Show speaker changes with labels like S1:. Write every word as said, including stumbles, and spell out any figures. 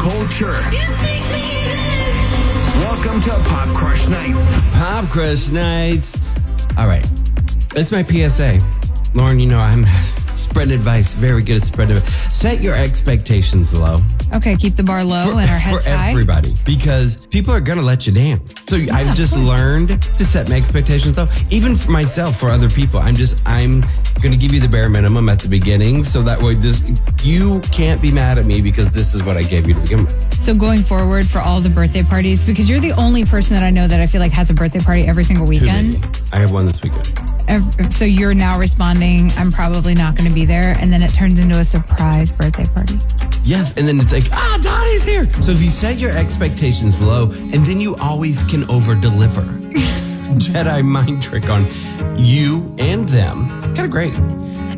S1: culture. Welcome to Pop Crush Nights.
S2: Pop Crush Nights. All right. That's my P S A. Lauren, you know I'm spreading advice. Very good at spreading advice. Set your expectations low.
S3: Okay, keep the bar low
S2: For,
S3: and our heads
S2: for
S3: high.
S2: everybody. Because people are going to let you down. So
S3: Yeah,
S2: I've just learned to set my expectations low. Even for myself, for other people. I'm just, I'm going to give you the bare minimum at the beginning. So that way this, you can't be mad at me because this is what I gave you to begin with.
S3: So going forward for all the birthday parties, because you're the only person that I know that I feel like has a birthday party every single weekend.
S2: Too many. I have one this weekend.
S3: Ev- So you're now responding, I'm probably not going to be there. And then it turns into a surprise birthday party.
S2: Yes, and then it's like, ah, Donnie's here. So if you set your expectations low, and then you always can over-deliver. Jedi mind trick on you and them. It's kind of great.